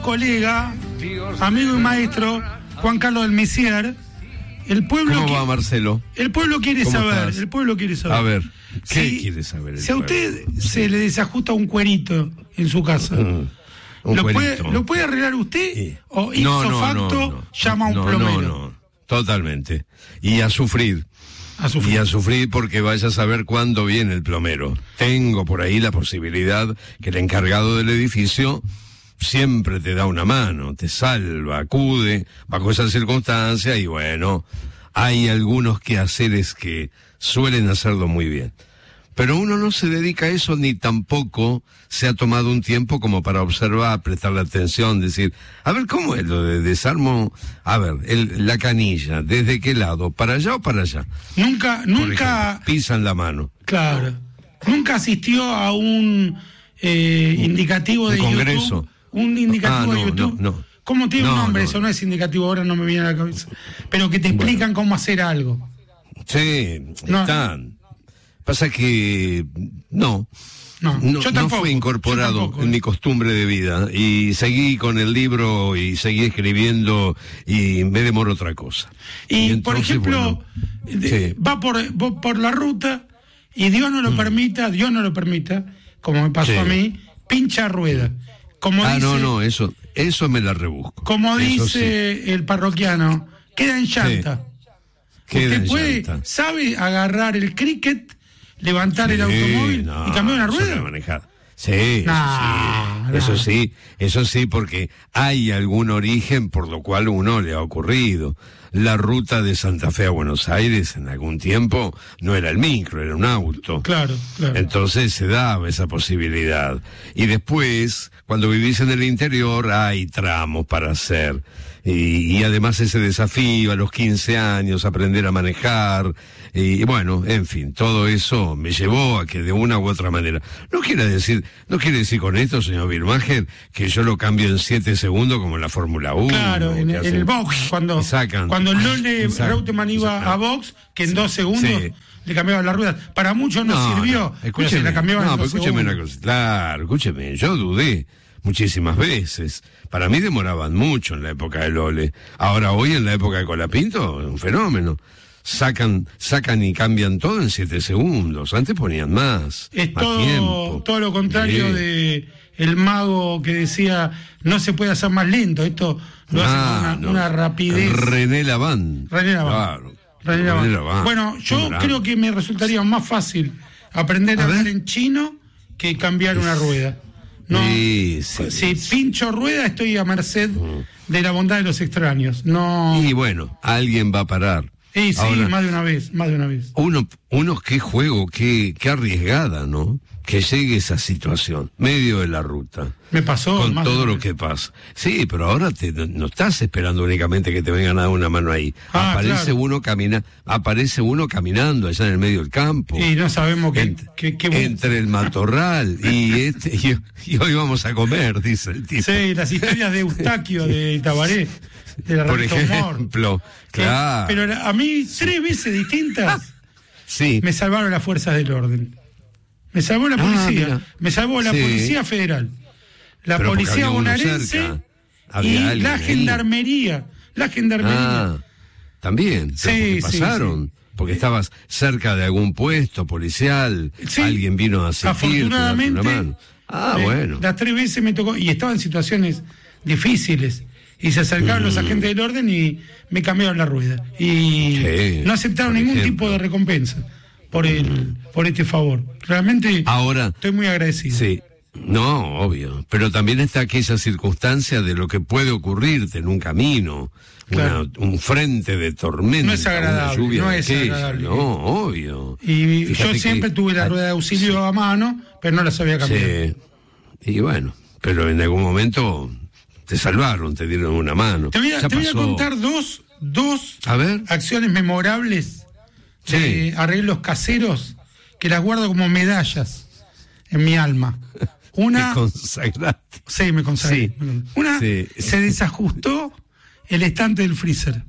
Colega, amigo y maestro, Juan Carlos del Messier. El pueblo ¿Cómo va, Marcelo? El pueblo quiere saber. Estás? El pueblo quiere saber. A ver, ¿qué quiere saber? Si a usted se le desajusta un cuerito en su casa, ¿lo puede arreglar usted? Sí. ¿O ipso facto llama a un plomero? No, totalmente. Y a sufrir. Y a sufrir porque vaya a saber cuándo viene el plomero. Tengo por ahí la posibilidad que el encargado del edificio siempre te da una mano, te salva, acude bajo esas circunstancias y bueno, hay algunos quehaceres que suelen hacerlo muy bien. Pero uno no se dedica a eso ni tampoco se ha tomado un tiempo como para observar, prestarle atención, decir, a ver, ¿cómo es lo de desarmo? A ver, la canilla, ¿desde qué lado? ¿Para allá o para allá? Nunca ejemplo, pisan la mano. Claro. Nunca asistió a un indicativo de congreso. YouTube. Un indicativo de YouTube. No. ¿Cómo tiene un nombre? Eso no es indicativo, ahora no me viene a la cabeza. Pero que te explican cómo hacer algo. Sí, están. Pasa que no fue incorporado en mi costumbre de vida y seguí con el libro y seguí escribiendo y me demoro otra cosa. Y entonces, por ejemplo, va por la ruta y Dios no lo permita, como me pasó a mí, pincha rueda. Como dice, eso me la rebusco. Como dice el parroquiano, queda en llanta. ¿Sabe agarrar el cricket, levantar el automóvil y cambiar una rueda? Sí, eso sí, porque hay algún origen por lo cual uno le ha ocurrido. La ruta de Santa Fe a Buenos Aires en algún tiempo no era el micro, era un auto. Claro. Entonces se daba esa posibilidad. Y después, cuando vivís en el interior, hay tramos para hacer. Y además ese desafío a los 15 años, aprender a manejar, y bueno, en fin, todo eso me llevó a que de una u otra manera. No quiere decir con esto, señor Birmacher, que yo lo cambio en 7 segundos como en la Fórmula 1. Claro, en el box, cuando el Lole Reutemann iba a box, que en 2 segundos le cambiaban las ruedas. Para muchos no sirvió, escúcheme, la cambiaban en 2 escúcheme segundos. una cosa, claro, escúcheme, yo dudé muchísimas veces. Para mí demoraban mucho en la época de Lole. Ahora, hoy en la época de Colapinto, un fenómeno. Sacan y cambian todo en 7 segundos. Antes ponían más tiempo. Todo lo contrario de el mago que decía no se puede hacer más lento. Esto lo hace con una rapidez. René Lavand. Claro. René Lavand. Bueno, yo creo que me resultaría más fácil aprender a hablar en chino que cambiar una rueda. No, si pincho rueda estoy a merced de la bondad de los extraños. No. Y bueno, alguien va a parar. Sí, ahora, más de una vez. Uno qué juego, qué arriesgada, ¿no? Que llegue esa situación, medio de la ruta. Me pasó. Con todo lo que pasa. Sí, pero ahora no estás esperando únicamente que te vengan a dar una mano ahí. Aparece uno caminando allá en el medio del campo. Y no sabemos entre el matorral y hoy vamos a comer, dice el tipo. Sí, las historias de Eustaquio de Tabaré. Por ejemplo, claro. Pero a mí 3 veces distintas me salvaron las fuerzas del orden. Me salvó la policía, me salvó la Policía Federal, la Policía Bonaerense y la Gendarmería. También, pasaron. Porque estabas cerca de algún puesto policial, alguien vino a asistir. Afortunadamente, bueno. Las 3 veces me tocó, y estaba en situaciones difíciles. Y se acercaron los agentes del orden y me cambiaron la rueda. Y no aceptaron ningún tipo de recompensa por este favor. Realmente ahora estoy muy agradecido. Sí, no, obvio. Pero también está aquella circunstancia de lo que puede ocurrirte en un camino. Un frente de tormenta. No es agradable. Una lluvia no, obvio. Y fíjate, yo siempre tuve la rueda de auxilio a mano, pero no la sabía cambiar. Sí. Y bueno, pero en algún momento te salvaron, te dieron una mano. Te voy a contar dos acciones memorables de arreglos caseros que las guardo como medallas en mi alma. Una. ¿Te consagraste? Sí, me consagré. Sí. Una, se desajustó el estante del freezer.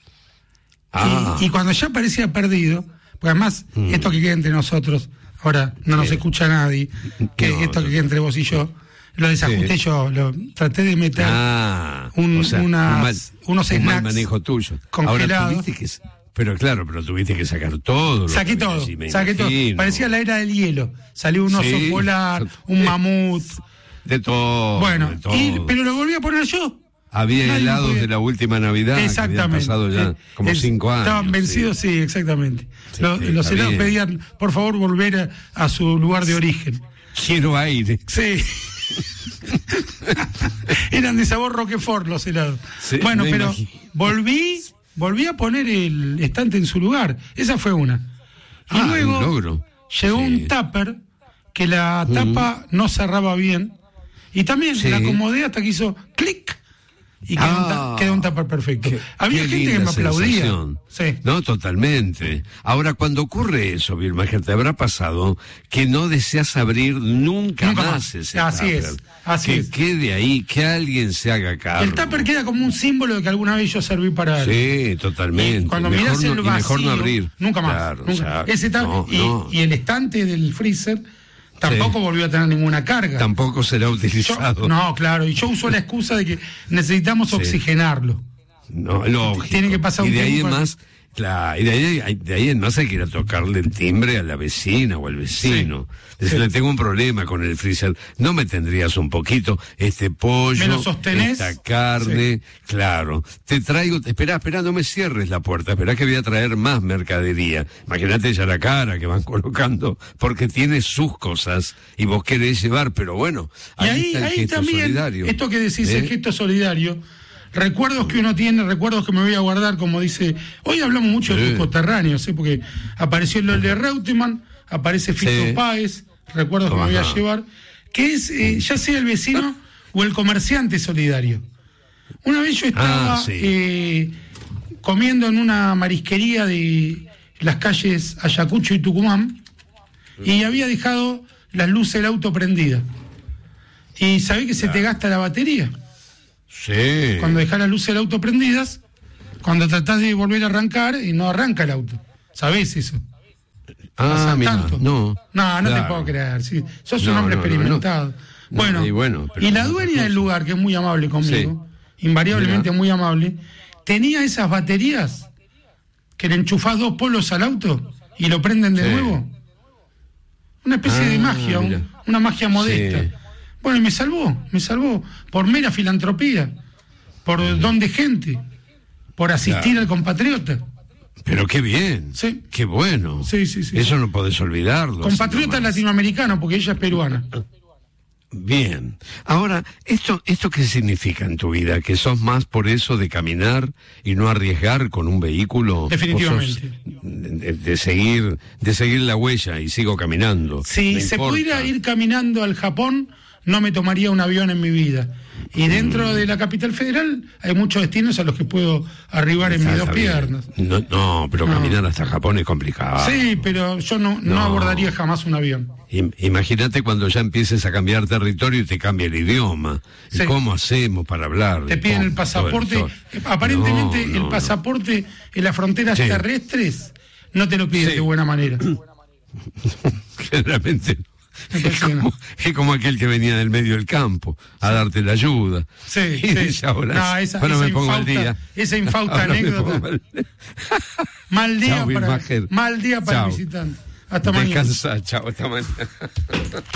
Y cuando ya parecía perdido, porque además, esto que queda entre nosotros, ahora no nos escucha nadie, esto que queda entre vos y yo, lo desajusté yo, lo traté de meter unos snacks mal manejo tuyo. Congelados. Ahora tuviste que sacar todo. Saqué todo. Parecía la era del hielo. Salió un oso polar, un mamut. De todo. Bueno, de todo. Pero lo volví a poner yo. Había helados de la última Navidad. Exactamente. Que habían pasado ya como 5 años. Estaban vencidos, sí, exactamente. Los helados pedían, por favor, volver a su lugar de origen. Quiero aire. Sí. Eran de sabor Roquefort los helados. Sí, bueno, pero volví a poner el estante en su lugar. Esa fue una. Y luego llegó un tupper que la tapa no cerraba bien. Y también la acomodé hasta que hizo clic. Y quedó un tupper perfecto. Había gente que me aplaudía. Sí. No, totalmente. Ahora, cuando ocurre eso, Vilma, te habrá pasado que no deseas abrir nunca más ese tupper. Así es. Que quede ahí, que alguien se haga cargo. El tupper queda como un símbolo de que alguna vez yo serví para algo. Sí, totalmente. Y cuando mirás el vacío, mejor no abrir. Nunca más. Claro, nunca. Ese y el estante del freezer tampoco volvió a tener ninguna carga. Tampoco será utilizado. Y yo uso la excusa de que necesitamos oxigenarlo. No, lógico. Tiene que pasar un tiempo. Y de ahí en más hay que ir a tocarle el timbre a la vecina o al vecino. Decirle, tengo un problema con el freezer. ¿No me tendrías un poquito este pollo? ¿Me lo sostenés? Esta carne. Claro. Te traigo, espera, no me cierres la puerta. Espera que voy a traer más mercadería. Imagínate ya la cara que van colocando, porque tiene sus cosas y vos querés llevar, pero bueno. Ahí está el gesto también, solidario. Esto que decís, el gesto solidario. Recuerdos que uno tiene, recuerdos que me voy a guardar, como dice. Hoy hablamos mucho de grupos terráneos, porque apareció el de Reutemann, aparece Fito Páez, recuerdos que me voy a llevar, que es ya sea el vecino o el comerciante solidario. Una vez yo estaba comiendo en una marisquería de las calles Ayacucho y Tucumán, y había dejado las luces del auto prendidas. Y sabés que se te gasta la batería. Sí. Cuando dejás las luces del auto prendidas, cuando tratás de volver a arrancar y no arranca el auto. ¿Sabés eso? Mira, no te puedo creer. Sí, sos un hombre experimentado. Y la dueña del lugar, que es muy amable conmigo, invariablemente muy amable, tenía esas baterías que le enchufás 2 polos al auto y lo prenden de nuevo. Una especie de magia, una magia modesta. Sí. Bueno, y me salvó por mera filantropía, por don de gente, por asistir al compatriota. Pero qué bien, qué bueno. Sí. Eso no podés olvidarlo. Compatriota latinoamericano, porque ella es peruana. Bien. Ahora, ¿esto qué significa en tu vida? ¿Que sos más por eso de caminar y no arriesgar con un vehículo? Definitivamente. De seguir la huella y sigo caminando. Si se pudiera ir caminando al Japón, no me tomaría un avión en mi vida. Y dentro de la capital federal hay muchos destinos a los que puedo arribar en mis 2 piernas. Pero caminar hasta Japón es complicado. Sí, pero yo no abordaría jamás un avión. Imagínate cuando ya empieces a cambiar territorio y te cambia el idioma. Sí. ¿Cómo hacemos para hablar? Te piden el pasaporte. Aparentemente el pasaporte en las fronteras terrestres no te lo piden de buena manera. Generalmente es como aquel que venía del medio del campo a darte la ayuda. Sí. Ahora me pongo al día. Esa infausta anécdota. Mal día para el visitante. Hasta mañana. Descansa, chao, hasta mañana.